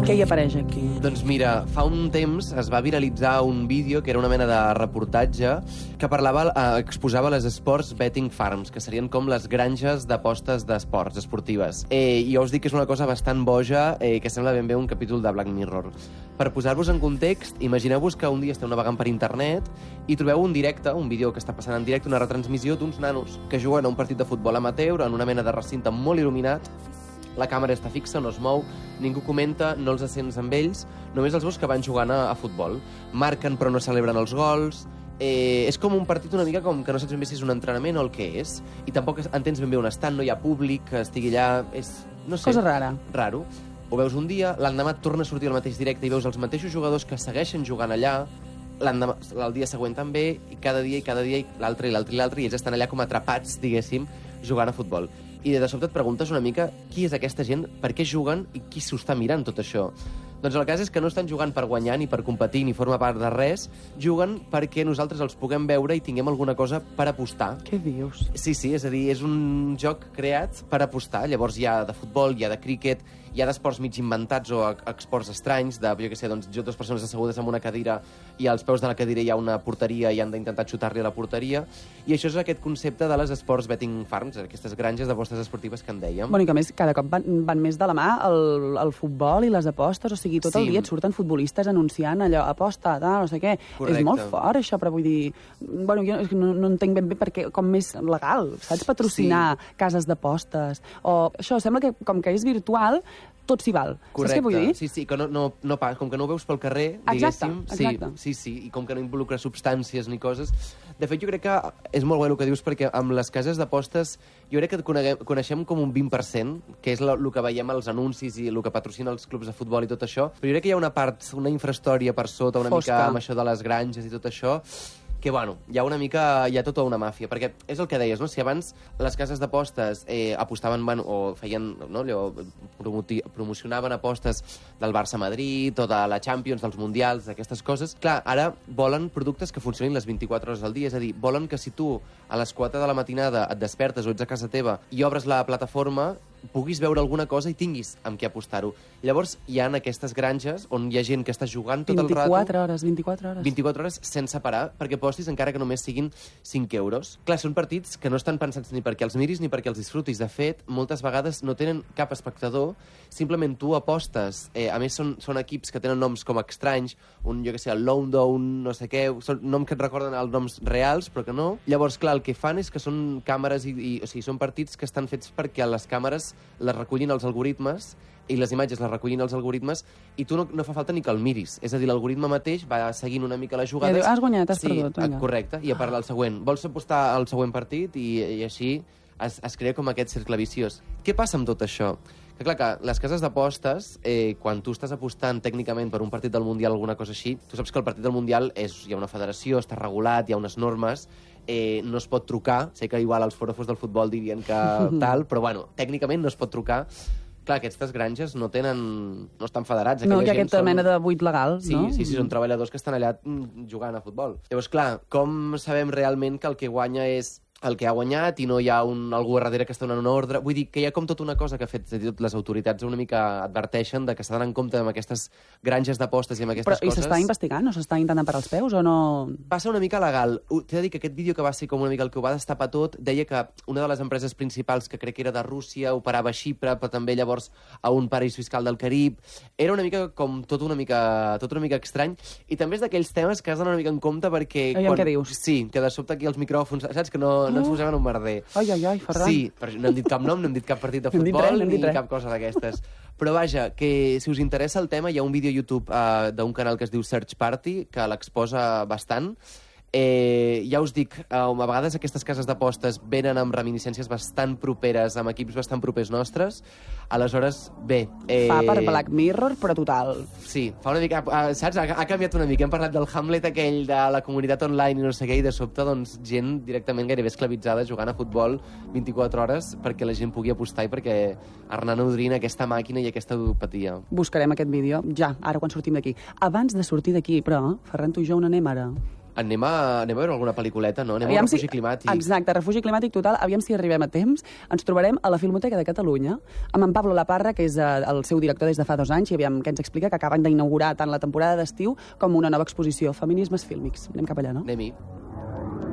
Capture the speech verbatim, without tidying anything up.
Què hi apareix aquí? Doncs mira, fa un temps es va viralitzar un vídeo que era una mena de reportatge que parlava, eh, exposava les Sports Betting Farms, que serien com les granges d'apostes d'esports, esportives. Eh, I jo us dic que és una cosa bastant boja, eh, que sembla ben bé un capítol de Black Mirror. Per posar-vos en context, imagineu-vos que un dia esteu navegant per internet i trobeu un directe, un vídeo que està passant en directe, una retransmissió d'uns nanos que juguen a un partit de futbol amateur en una mena de recinte molt il·luminat. La càmera està fixa, no es mou, ningú comenta, no els sents amb ells, només els veus que van jugant a, a futbol. Marquen però no celebren els gols. Eh, és com un partit una mica com que no saps ben bé si és un entrenament o el que és. I tampoc entens ben bé on estan, no hi ha públic que estigui allà. És, no sé, cosa rara. Raro. Ho veus un dia, l'endemà torna a sortir al mateix directe i veus els mateixos jugadors que segueixen jugant allà, l'endemà, el dia següent també, i cada dia i cada dia, i l'altre i l'altre i l'altre, i ells estan allà com atrapats, diguéssim, jugant a futbol. I de sobte et preguntes una mica qui és aquesta gent, per què juguen i qui s'ho està mirant tot això. Doncs el cas és que no estan jugant per guanyar, ni per competir, ni forma part de res, juguen perquè nosaltres els puguem veure i tinguem alguna cosa per apostar. Què dius? Sí, sí, és a dir, és un joc creat per apostar. Llavors hi ha de futbol, hi ha de críquet, hi ha d'esports mig inventats o esports estranys, de, jo què sé, doncs, dues persones assegudes en una cadira i als peus de la cadira hi ha una porteria i han d'intentar xutar-li a la porteria. I això és aquest concepte de les Sports Betting Farms, aquestes granges d'apostes esportives que en dèiem. Bueno, i que a més, cada cop van, van més de la mà el, el futbol i les apostes, o sigui, tot Sí. el dia et surten futbolistes anunciant allò, aposta, tal, no sé què. Correcte. És molt fort, això, però vull dir... Bueno, jo no, no entenc ben bé perquè com més legal, saps? Patrocinar sí. cases d'apostes, o això, sembla que com que és virtual, tot s'hi val. Correcte. Saps què vull dir? Sí, sí, que no, no, no, com que no ho veus pel carrer, diguéssim. Exacte, exacte. Sí, sí, sí, i com que no involucra substàncies ni coses. De fet, jo crec que és molt bé el que dius, perquè amb les cases d'apostes jo crec que coneguem, coneixem com un vint per cent, que és el que veiem als anuncis i el que patrocina els clubs de futbol i tot això, però jo crec que hi ha una part, una infrahistòria per sota, una Fosca. mica amb això de les granges i tot això, que, bueno, hi ha una mica... hi ha tota una màfia, perquè és el que deies, no? Si abans les cases d'apostes eh, apostaven, bueno, o feien, no, allò, promoti, promocionaven apostes del Barça-Madrid o de la Champions, dels Mundials, d'aquestes coses, clar, ara volen productes que funcionin les vint-i-quatre hores al dia, és a dir, volen que si tu a les quatre de la matinada et despertes o ets a casa teva i obres la plataforma, puguis veure alguna cosa i tinguis amb què apostar-ho. Llavors, hi ha aquestes granges on hi ha gent que està jugant tot el rato... vint-i-quatre hores, vint-i-quatre hores. vint-i-quatre hores sense parar, perquè postis encara que només siguin cinc euros. Clar, són partits que no estan pensats ni perquè els miris ni perquè els disfrutis. De fet, moltes vegades no tenen cap espectador, simplement tu apostes. Eh, a més, són, són equips que tenen noms com estranys, un, jo què sé, el London, no sé què, són noms que et recorden els noms reals, però que no. Llavors, clar, el que fan és que són càmeres, i, i, o sigui, són partits que estan fets perquè les càmeres les recullin els algoritmes i les imatges les recullin els algoritmes i tu no, no fa falta ni que el miris. És a dir, l'algoritme mateix va seguint una mica les jugades. Ja diu, has guanyat, has sí, perdut. Vinga. Correcte, i a part del següent. Vols apostar al següent partit? I, i així es, es crea com aquest cercle viciós. Què passa amb tot això? Que clar, que les cases d'apostes, eh, quan tu estàs apostant tècnicament per un partit del Mundial o alguna cosa així, tu saps que el partit del Mundial és, hi ha una federació, està regulat, hi ha unes normes, eh, no es pot trucar. Sé que igual els forofos del futbol dirien que tal, però bueno, tècnicament no es pot trucar. Clar, aquestes granges no tenen... no estan federats. No, que aquesta són... mena de buit legal, sí, no? Sí, sí, són treballadors que estan allà jugant a futbol. Llavors, clar, com sabem realment que el que guanya és el que ha guanyat i no hi ha un, algú darrere que està donant una ordre? Vull dir que hi ha com tota una cosa que ha fet les autoritats una mica adverteixen de que s'ha d'anar en compte amb aquestes granges d'apostes i amb aquestes Però, coses. I s'està investigant? O s'està intentant parar els peus o no? Va ser una mica legal. T'he de dir que aquest vídeo que va ser com una mica el que ho va destapar tot, deia que una de les empreses principals, que crec que era de Rússia, operava a Xipre, però també llavors a un paraís fiscal del Carib. Era una mica com tot una mica, tot una mica estrany. I també és d'aquells temes que has d'anar una mica en compte perquè... Aviam què dius. Sí, que de sobte aquí els micròfons, saps? Que no, no ens posaven un merder. Ai, ai, ai, Ferran. Sí, però no hem dit cap nom, no hem dit cap partit de No hem dit futbol, res, no hem dit ni res. cap cosa d'aquestes. Però vaja, que si us interessa el tema, hi ha un vídeo a YouTube uh, d'un canal que es diu Search Party, que l'exposa bastant. Eh, ja us dic, eh, a vegades aquestes cases d'apostes venen amb reminiscències bastant properes, amb equips bastant propers nostres. Aleshores, bé... Eh... Fa per Black Mirror, però total. Sí, fa una mica... Uh, saps? Ha, ha canviat una mica. Hem parlat del Hamlet aquell de la comunitat online i no sé què, i de sobte, doncs, gent directament gairebé esclavitzada jugant a futbol vint-i-quatre hores perquè la gent pugui apostar i perquè anar nodrint aquesta màquina i aquesta ludopatia. Buscarem aquest vídeo, ja, ara quan sortim d'aquí. Abans de sortir d'aquí, però, Ferran, tu i jo on anem ara? Anem a, anem a veure alguna pel·lículeta, no? Anem Aviam a un refugi si... climàtic. Exacte, refugi climàtic total. Aviam si arribem a temps. Ens trobarem a la Filmoteca de Catalunya amb en Pablo Laparra, que és el seu director des de fa dos anys, i aviam què ens explica, que acaben d'inaugurar tant la temporada d'estiu com una nova exposició, Feminismes fílmics. Anem cap allà, no? Anem-hi.